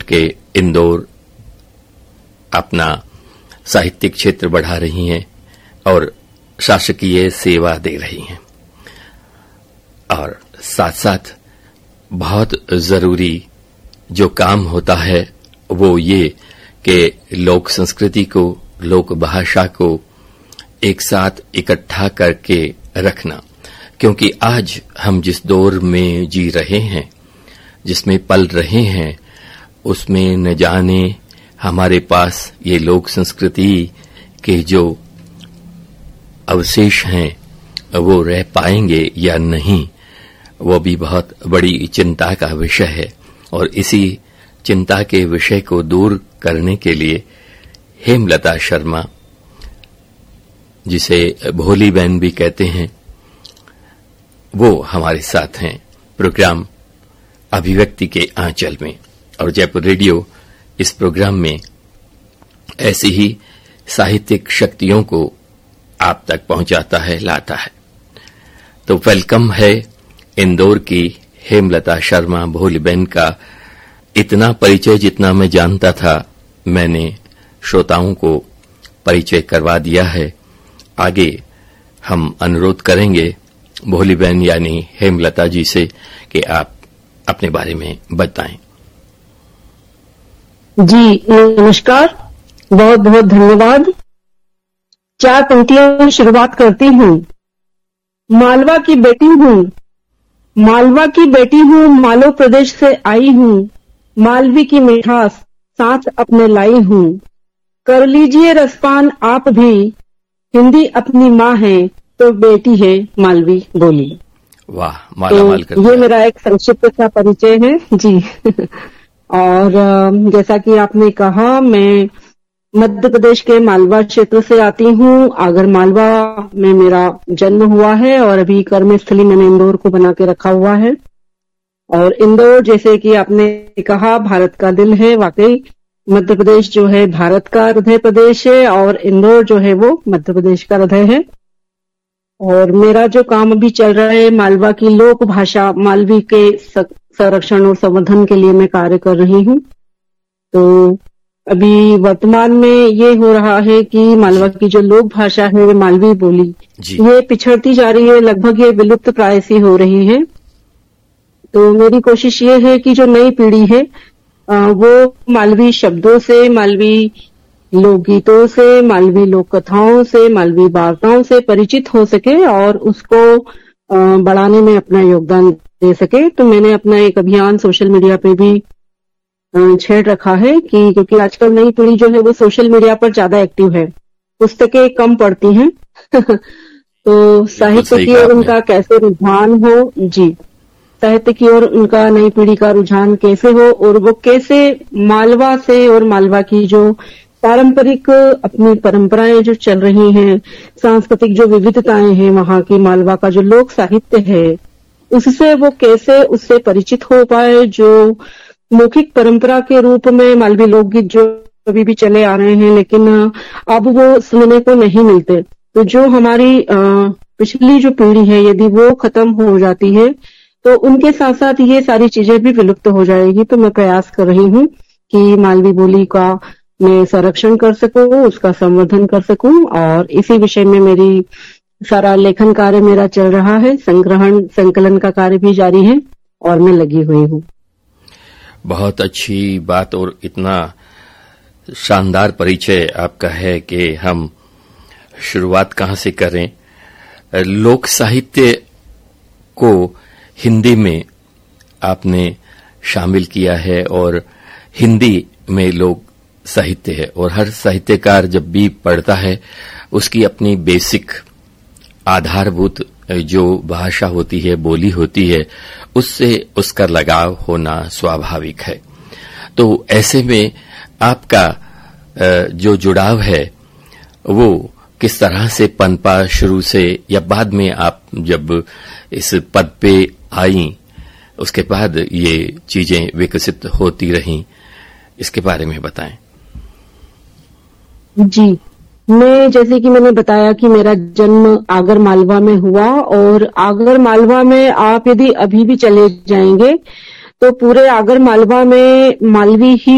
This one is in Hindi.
के इंदौर अपना साहित्यिक क्षेत्र बढ़ा रही हैं और शासकीय सेवा दे रही हैं। और साथ साथ बहुत जरूरी जो काम होता है वो ये कि लोक संस्कृति को, लोक भाषा को एक साथ इकट्ठा करके रखना, क्योंकि आज हम जिस दौर में जी रहे हैं, जिसमें पल रहे हैं, उसमें न जाने हमारे पास ये लोक संस्कृति के जो अवशेष हैं वो रह पाएंगे या नहीं, वो भी बहुत बड़ी चिंता का विषय है। और इसी चिंता के विषय को दूर करने के लिए हेमलता शर्मा, जिसे भोली बहन भी कहते हैं, वो हमारे साथ हैं प्रोग्राम अभिव्यक्ति के आंचल में। और जयपुर रेडियो इस प्रोग्राम में ऐसी ही साहित्यिक शक्तियों को आप तक पहुंचाता है, लाता है। तो वेलकम है इंदौर की हेमलता शर्मा भोली बहन का। इतना परिचय जितना मैं जानता था मैंने श्रोताओं को परिचय करवा दिया है। आगे हम अनुरोध करेंगे भोली बहन यानी हेमलता जी से कि आप अपने बारे में बताएं। जी नमस्कार, बहुत बहुत धन्यवाद। 4 पंक्तियों शुरुआत करती हूँ। मालवा की बेटी हूँ, मालवा की बेटी हूँ, मालो प्रदेश से आई हूँ, मालवी की मिठास साथ अपने लाई हूँ। कर लीजिए रसपान आप भी, हिंदी अपनी माँ है तो बेटी है मालवी बोली। वाह, मालामाल कर ये मेरा एक संक्षिप्त सा परिचय है जी। और जैसा कि आपने कहा, मैं मध्य प्रदेश के मालवा क्षेत्र से आती हूँ। आगर मालवा में मेरा जन्म हुआ है और अभी कर्मस्थली मैंने इंदौर को बना के रखा हुआ है। और इंदौर, जैसे कि आपने कहा, भारत का दिल है। वाकई मध्य प्रदेश जो है भारत का हृदय प्रदेश है और इंदौर जो है वो मध्य प्रदेश का हृदय है। और मेरा जो काम अभी चल रहा है, मालवा की लोक भाषा मालवी के संरक्षण और संवर्धन के लिए मैं कार्य कर रही हूँ। तो अभी वर्तमान में ये हो रहा है कि मालवा की जो लोक भाषा है मालवी बोली, ये पिछड़ती जा रही है, लगभग ये विलुप्त प्राय सी हो रही है। तो मेरी कोशिश ये है कि जो नई पीढ़ी है वो मालवी शब्दों से, मालवी लोकगीतों से, मालवी लोक कथाओं से, मालवी वार्ताओं से परिचित हो सके और उसको बढ़ाने में अपना योगदान दे सके। तो मैंने अपना एक अभियान सोशल मीडिया पे भी छेड़ रखा है कि क्योंकि आजकल नई पीढ़ी जो है वो सोशल मीडिया पर ज्यादा एक्टिव है, पुस्तकें कम पढ़ती हैं। तो साहित्य की ओर उनका कैसे रुझान हो, जी, साहित्य की ओर उनका नई पीढ़ी का रुझान कैसे हो और वो कैसे मालवा से और मालवा की जो पारंपरिक अपनी परंपराएं जो चल रही हैं, सांस्कृतिक जो विविधताएं हैं वहां की, मालवा का जो लोक साहित्य है, उससे वो कैसे उससे परिचित हो पाए। जो मौखिक परंपरा के रूप में मालवी लोकगीत जो अभी भी चले आ रहे हैं लेकिन अब वो सुनने को नहीं मिलते, तो जो हमारी पिछली जो पीढ़ी है यदि वो खत्म हो जाती है तो उनके साथ साथ ये सारी चीजें भी विलुप्त हो जाएगी। तो मैं प्रयास कर रही हूँ कि मालवी बोली का मैं संरक्षण कर सकूं, उसका संवर्धन कर सकूं और इसी विषय में मेरी सारा लेखन कार्य मेरा चल रहा है। संग्रहण संकलन का कार्य भी जारी है और मैं लगी हुई हूँ। बहुत अच्छी बात और इतना शानदार परिचय आपका है कि हम शुरुआत कहाँ से करें। लोक साहित्य को हिंदी में आपने शामिल किया है और हिंदी में लोक साहित्य है और हर साहित्यकार जब भी पढ़ता है उसकी अपनी बेसिक आधारभूत जो भाषा होती है, बोली होती है, उससे उसका लगाव होना स्वाभाविक है। तो ऐसे में आपका जो जुड़ाव है वो किस तरह से पनपा शुरू से, या बाद में आप जब इस पद पे आई उसके बाद ये चीजें विकसित होती रहीं, इसके बारे में बताएं। जी, मैं जैसे कि मैंने बताया कि मेरा जन्म आगर मालवा में हुआ और आगर मालवा में आप यदि अभी भी चले जाएंगे तो पूरे आगर मालवा में मालवी ही